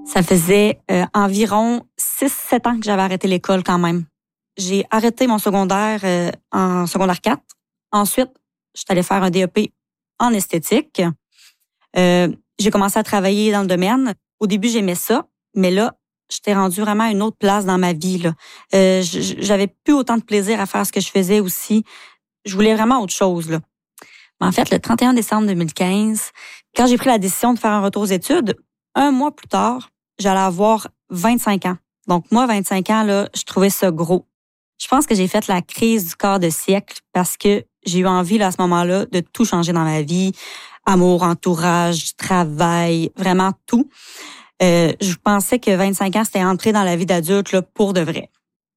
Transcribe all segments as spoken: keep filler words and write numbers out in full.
Ça faisait euh, environ six sept ans que j'avais arrêté l'école quand même. J'ai arrêté mon secondaire euh, en secondaire quatre. Ensuite, je suis allée faire un D E P en esthétique. Euh, j'ai commencé à travailler dans le domaine. Au début, j'aimais ça, mais là, j'étais rendue vraiment à une autre place dans ma vie. Là. Euh, j'avais plus autant de plaisir à faire ce que je faisais aussi. Je voulais vraiment autre chose. Là. Mais en fait, le trente et un décembre deux mille quinze, quand j'ai pris la décision de faire un retour aux études, un mois plus tard, j'allais avoir vingt-cinq ans. Donc moi, vingt-cinq ans, là, je trouvais ça gros. Je pense que j'ai fait la crise du quart de siècle parce que j'ai eu envie là, à ce moment-là de tout changer dans ma vie. Amour, entourage, travail, vraiment tout. Euh, je pensais que vingt-cinq ans, c'était entrer dans la vie d'adulte là, pour de vrai.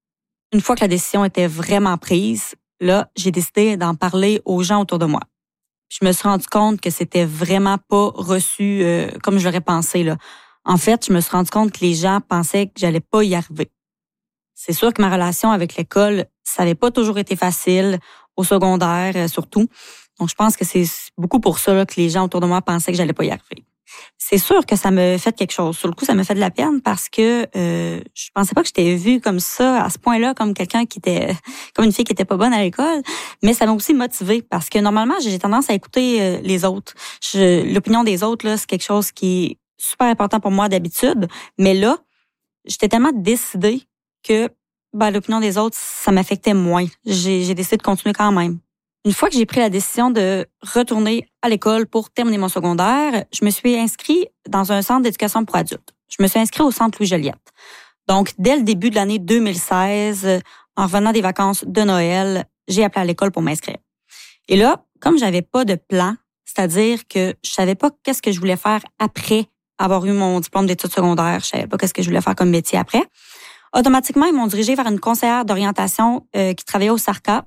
Une fois que la décision était vraiment prise, là, j'ai décidé d'en parler aux gens autour de moi. Je me suis rendu compte que c'était vraiment pas reçu euh, comme je l'aurais pensé. Là. En fait, je me suis rendu compte que les gens pensaient que j'allais pas y arriver. C'est sûr que ma relation avec l'école, ça n'avait pas toujours été facile, au secondaire euh, surtout. Donc, je pense que c'est beaucoup pour ça là, que les gens autour de moi pensaient que j'allais pas y arriver. C'est sûr que ça me fait quelque chose. Sur le coup, ça me fait de la peine parce que euh, je pensais pas que j'étais vue comme ça, à ce point-là, comme quelqu'un qui était, comme une fille qui était pas bonne à l'école. Mais ça m'a aussi motivée parce que normalement, j'ai tendance à écouter euh, les autres. Je, l'opinion des autres, là, c'est quelque chose qui est super important pour moi d'habitude. Mais là, j'étais tellement décidée que ben, l'opinion des autres, ça m'affectait moins. J'ai, j'ai décidé de continuer quand même. Une fois que j'ai pris la décision de retourner à l'école pour terminer mon secondaire, je me suis inscrite dans un centre d'éducation pour adultes. Je me suis inscrite au centre Louis-Joliette. Donc, dès le début de l'année deux mille seize, en revenant des vacances de Noël, j'ai appelé à l'école pour m'inscrire. Et là, comme j'avais pas de plan, c'est-à-dire que je savais pas qu'est-ce que je voulais faire après avoir eu mon diplôme d'études secondaires, je savais pas qu'est-ce que je voulais faire comme métier après, automatiquement, ils m'ont dirigée vers une conseillère d'orientation euh, qui travaillait au SARCA.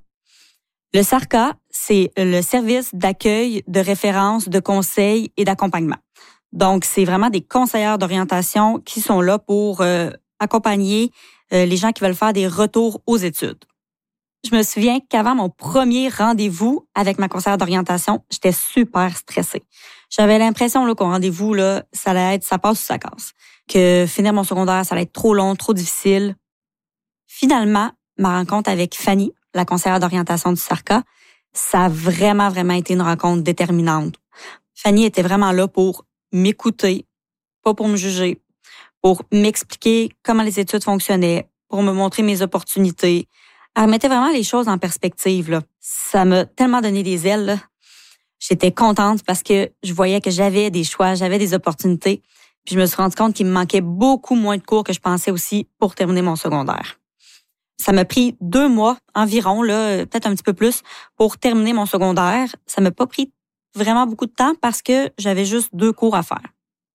Le SARCA, c'est le service d'accueil, de référence, de conseil et d'accompagnement. Donc, c'est vraiment des conseillères d'orientation qui sont là pour euh, accompagner euh, les gens qui veulent faire des retours aux études. Je me souviens qu'avant mon premier rendez-vous avec ma conseillère d'orientation, j'étais super stressée. J'avais l'impression là, qu'au rendez-vous, là, ça allait être ça passe ou ça casse. Que finir mon secondaire, ça allait être trop long, trop difficile. Finalement, ma rencontre avec Fanny, la conseillère d'orientation du SARCA, ça a vraiment, vraiment été une rencontre déterminante. Fanny était vraiment là pour m'écouter, pas pour me juger, pour m'expliquer comment les études fonctionnaient, pour me montrer mes opportunités. Elle remettait vraiment les choses en perspective. Là. Ça m'a tellement donné des ailes. Là. J'étais contente parce que je voyais que j'avais des choix, j'avais des opportunités. Puis je me suis rendu compte qu'il me manquait beaucoup moins de cours que je pensais aussi pour terminer mon secondaire. Ça m'a pris deux mois environ, là, peut-être un petit peu plus, pour terminer mon secondaire. Ça m'a pas pris vraiment beaucoup de temps parce que j'avais juste deux cours à faire.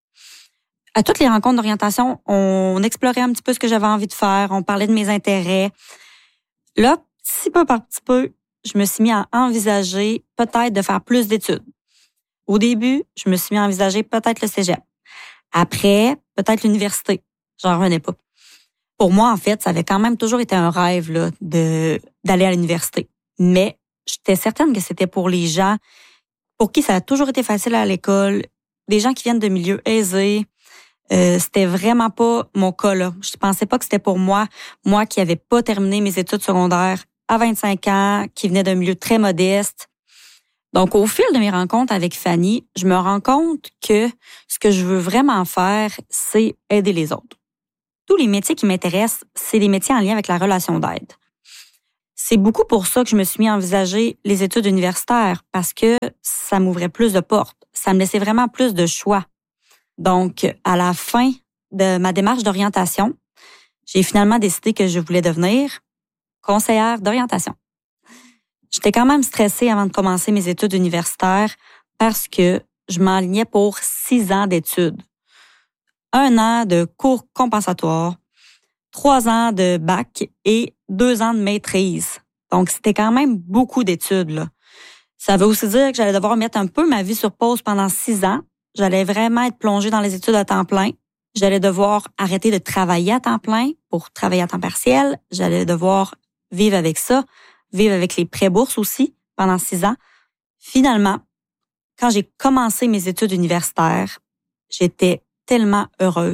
À toutes les rencontres d'orientation, on explorait un petit peu ce que j'avais envie de faire, on parlait de mes intérêts. Là, petit peu par petit peu, je me suis mis à envisager peut-être de faire plus d'études. Au début, je me suis mis à envisager peut-être le cégep. Après, peut-être l'université. J'en revenais pas. Pour moi, en fait, ça avait quand même toujours été un rêve là, de d'aller à l'université. Mais j'étais certaine que c'était pour les gens pour qui ça a toujours été facile à l'école, des gens qui viennent de milieux aisés. Euh, c'était vraiment pas mon cas là. Je pensais pas que c'était pour moi, moi qui n'avais pas terminé mes études secondaires à vingt-cinq ans, qui venais d'un milieu très modeste. Donc, au fil de mes rencontres avec Fanny, je me rends compte que ce que je veux vraiment faire, c'est aider les autres. Tous les métiers qui m'intéressent, c'est des métiers en lien avec la relation d'aide. C'est beaucoup pour ça que je me suis mis à envisager les études universitaires, parce que ça m'ouvrait plus de portes. Ça me laissait vraiment plus de choix. Donc, à la fin de ma démarche d'orientation, j'ai finalement décidé que je voulais devenir conseillère d'orientation. J'étais quand même stressée avant de commencer mes études universitaires parce que je m'enlignais pour six ans d'études. Un an de cours compensatoires, trois ans de bac et deux ans de maîtrise. Donc, c'était quand même beaucoup d'études, là. Ça veut aussi dire que j'allais devoir mettre un peu ma vie sur pause pendant six ans. J'allais vraiment être plongée dans les études à temps plein. J'allais devoir arrêter de travailler à temps plein pour travailler à temps partiel. J'allais devoir vivre avec ça, vivre avec les pré-bourses aussi pendant six ans. Finalement, quand j'ai commencé mes études universitaires, j'étais tellement heureuse.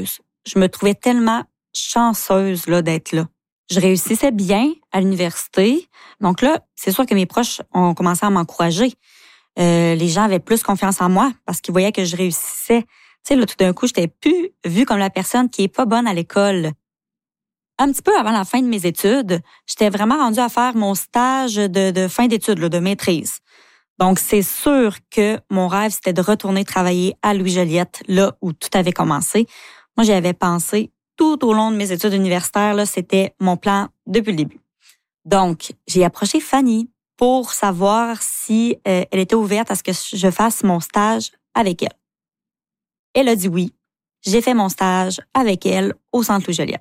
je me trouvais tellement chanceuse là, d'être là. Je réussissais bien à l'université. Donc là, c'est sûr que mes proches ont commencé à m'encourager. Euh, les gens avaient plus confiance en moi parce qu'ils voyaient que je réussissais. Tu sais, là, tout d'un coup, j'étais plus vue comme la personne qui est pas bonne à l'école. Un petit peu avant la fin de mes études, j'étais vraiment rendue à faire mon stage de, de fin d'études, là, de maîtrise. Donc, c'est sûr que mon rêve, c'était de retourner travailler à Louis-Joliette, là où tout avait commencé. Moi, j'y avais pensé tout au long de mes études universitaires, là, c'était mon plan depuis le début. Donc, j'ai approché Fanny pour savoir si euh, elle était ouverte à ce que je fasse mon stage avec elle. Elle a dit oui. J'ai fait mon stage avec elle au Centre Louis-Joliette.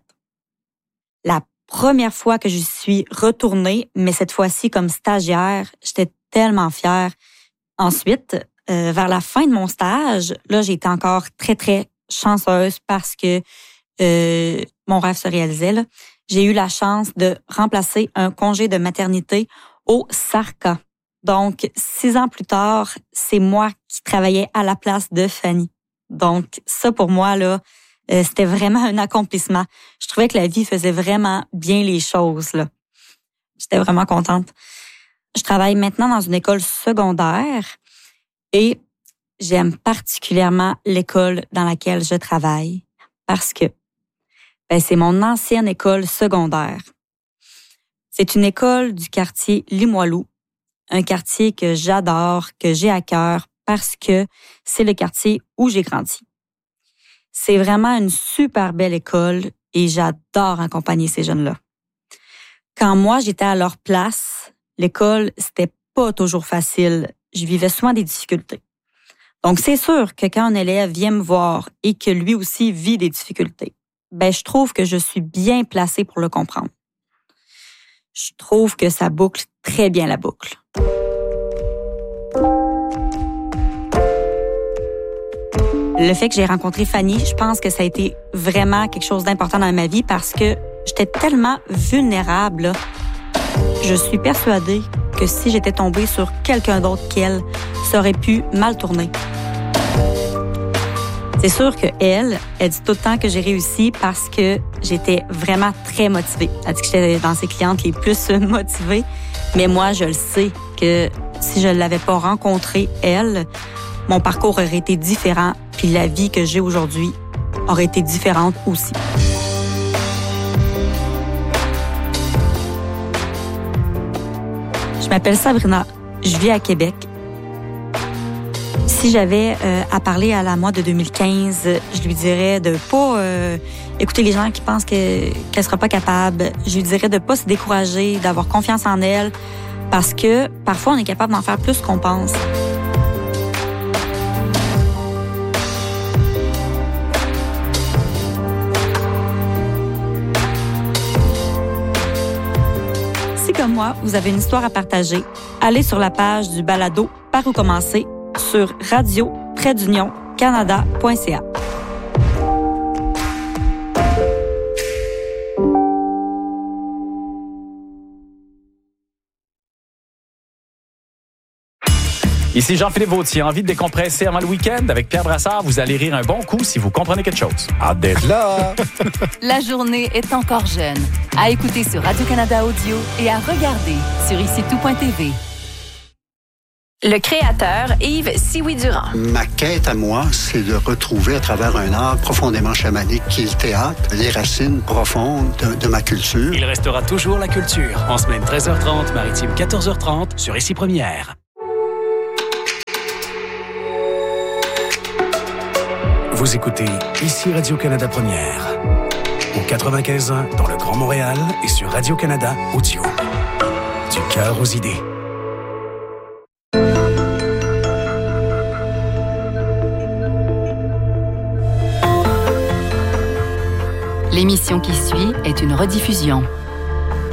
La première fois que je suis retournée, mais cette fois-ci comme stagiaire, j'étais tellement fière. Ensuite, euh, vers la fin de mon stage, là, j'ai été encore très, très chanceuse parce que euh, mon rêve se réalisait. Là. J'ai eu la chance de remplacer un congé de maternité au Sarca. Donc, six ans plus tard, c'est moi qui travaillais à la place de Fanny. Donc, ça, pour moi, là, euh, c'était vraiment un accomplissement. Je trouvais que la vie faisait vraiment bien les choses, là. J'étais vraiment contente. Je travaille maintenant dans une école secondaire et j'aime particulièrement l'école dans laquelle je travaille parce que ben, c'est mon ancienne école secondaire. C'est une école du quartier Limoilou, un quartier que j'adore, que j'ai à cœur parce que c'est le quartier où j'ai grandi. C'est vraiment une super belle école et j'adore accompagner ces jeunes-là. Quand moi, j'étais à leur place, l'école, c'était pas toujours facile. Je vivais souvent des difficultés. Donc, c'est sûr que quand un élève vient me voir et que lui aussi vit des difficultés, ben, je trouve que je suis bien placée pour le comprendre. Je trouve que ça boucle très bien la boucle. Le fait que j'ai rencontré Fanny, je pense que ça a été vraiment quelque chose d'important dans ma vie parce que j'étais tellement vulnérable. Je suis persuadée que si j'étais tombée sur quelqu'un d'autre qu'elle, ça aurait pu mal tourner. C'est sûr qu'elle, elle dit tout le temps que j'ai réussi parce que j'étais vraiment très motivée. Elle dit que j'étais dans ses clientes les plus motivées. Mais moi, je le sais que si je ne l'avais pas rencontrée, elle, mon parcours aurait été différent. Puis la vie que j'ai aujourd'hui aurait été différente aussi. Je m'appelle Sabrina. Je vis à Québec. Si j'avais euh, à parler à la moi de deux mille quinze, je lui dirais de pas euh, écouter les gens qui pensent que, qu'elle sera pas capable. Je lui dirais de pas se décourager, d'avoir confiance en elle, parce que parfois on est capable d'en faire plus qu'on pense. Si comme moi, vous avez une histoire à partager, allez sur la page du balado Par où commencer sur radio tiret d'union canada point c a. Ici Jean-Philippe Vautier, envie de décompresser avant le week-end avec Pierre Brassard. Vous allez rire un bon coup si vous comprenez quelque chose. Hâte d'être là! La journée est encore jeune. À écouter sur Radio-Canada Audio et à regarder sur ici tout point t v. Le créateur Yves Sioui-Durand. Ma quête à moi, c'est de retrouver à travers un art profondément chamanique qui est le théâtre, les racines profondes de, de ma culture. Il restera toujours la culture. En semaine treize heures trente, maritime quatorze heures trente, sur Ici Première. Vous écoutez Ici Radio-Canada Première. Au quatre-vingt-quinze ans dans le Grand Montréal et sur Radio-Canada Audio. Du cœur aux idées. L'émission qui suit est une rediffusion.